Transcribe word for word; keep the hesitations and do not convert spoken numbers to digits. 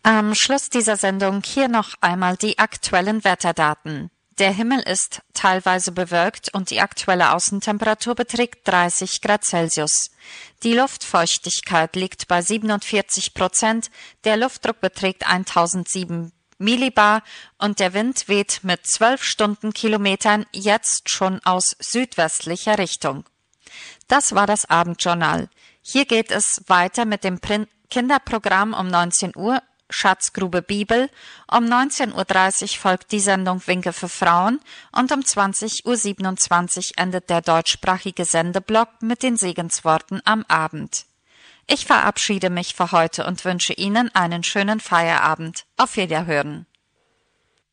Am Schluss dieser Sendung hier noch einmal die aktuellen Wetterdaten. Der Himmel ist teilweise bewölkt und die aktuelle Außentemperatur beträgt dreißig Grad Celsius. Die Luftfeuchtigkeit liegt bei siebenundvierzig Prozent, der Luftdruck beträgt eintausendsieben Millibar und der Wind weht mit zwölf Stundenkilometern jetzt schon aus südwestlicher Richtung. Das war das Abendjournal. Hier geht es weiter mit dem Prin- Kinderprogramm um neunzehn Uhr. Schatzgrube Bibel, um neunzehn Uhr dreißig folgt die Sendung Winke für Frauen und um zwanzig Uhr siebenundzwanzig endet der deutschsprachige Sendeblock mit den Segensworten am Abend. Ich verabschiede mich für heute und wünsche Ihnen einen schönen Feierabend. Auf Wiederhören.